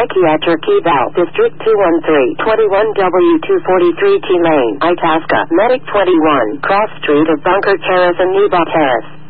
Psychiatric Eval, District 213, 21W243 T Lane, Itasca, Medic 21, Cross Street of Bunker Terrace and Nebo Terrace.